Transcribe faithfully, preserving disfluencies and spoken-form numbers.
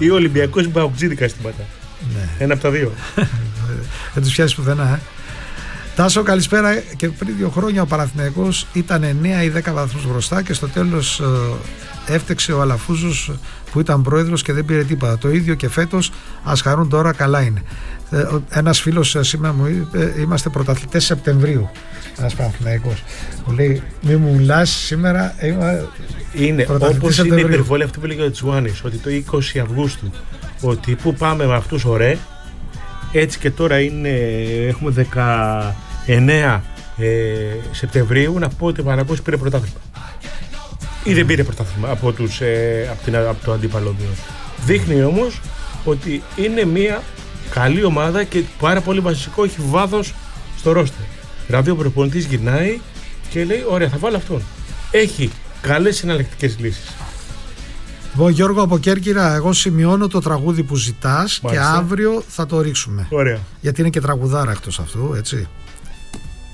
Ή ο Ολυμπιακός με Παουτζίδικα αισθήματα. Ναι. Ένα από τα δύο. Δεν τους πιάσεις πουθενά, ε. Τάσο, καλησπέρα. Και πριν δύο χρόνια ο Παναθηναϊκός ήταν εννέα ή δέκα βαθμούς μπροστά και στο τέλος ε, έφτεξε ο Αλαφούζος που ήταν πρόεδρος και δεν πήρε τίποτα. Το ίδιο και φέτος, ας χαρούν τώρα, καλά είναι. Ε, ένας φίλος ε, σήμερα μου είπε, είμαστε πρωταθλητές Σεπτεμβρίου. Ένας Παναθηναϊκός μου λέει, μη μου μιλάς σήμερα, είμαι είναι όπως είναι η υπερβολή αυτή που λέγει ο Τσουάνης, ότι το είκοσι Αυγούστου, ότι πού πάμε με αυτούς, ωραία. Έτσι και τώρα είναι, έχουμε δεκαεννέα ε, Σεπτεμβρίου, να πω ότι ο Παναθηναϊκός πήρε πρωτάθλημα. Ή δεν πήρε πρωτάθλημα από, τους, ε, από, την, από το αντίπαλο. Δείχνει όμως ότι είναι μια καλή ομάδα και πάρα πολύ βασικό, έχει βάθος στο ρόστερ. Δηλαδή ο προπονητής γυρνάει και λέει, ωραία, θα βάλω αυτόν. Έχει καλές συναλλακτικές λύσεις. Εγώ, Γιώργο από Κέρκυρα, εγώ σημειώνω το τραγούδι που ζητάς. Μάλιστα. Και αύριο θα το ρίξουμε. Ωραία. Γιατί είναι και τραγουδάρα εκτός αυτού, έτσι.